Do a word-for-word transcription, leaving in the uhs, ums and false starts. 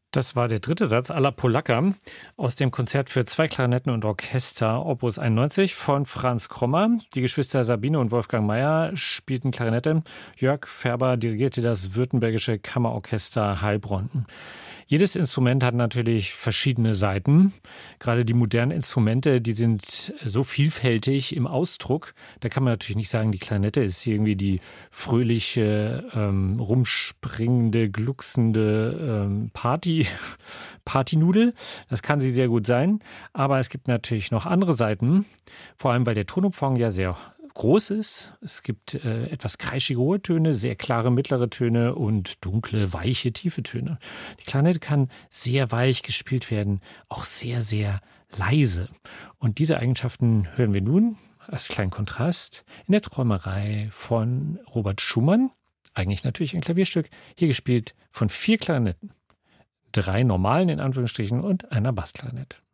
Das war der dritte Satz Alla Polacca aus dem Konzert für zwei Klarinetten und Orchester Opus einundneunzig von Franz Krommer. Die Geschwister Sabine und Wolfgang Mayer spielten Klarinette. Jörg Färber dirigierte das Württembergische Kammerorchester Heilbronn. Jedes Instrument hat natürlich verschiedene Seiten. Gerade die modernen Instrumente, die sind so vielfältig im Ausdruck. Da kann man natürlich nicht sagen, die Klarinette ist irgendwie die fröhliche, ähm, rumspringende, glucksende ähm, Party, Partynudel. Das kann sie sehr gut sein. Aber es gibt natürlich noch andere Seiten. Vor allem, weil der Tonumfang ja sehr groß ist. Es gibt äh, etwas kreischige hohe Töne, sehr klare mittlere Töne und dunkle, weiche, tiefe Töne. Die Klarinette kann sehr weich gespielt werden, auch sehr, sehr leise. Und diese Eigenschaften hören wir nun als kleinen Kontrast in der Träumerei von Robert Schumann. Eigentlich natürlich ein Klavierstück, hier gespielt von vier Klarinetten. Drei normalen in Anführungsstrichen und einer Bassklarinette.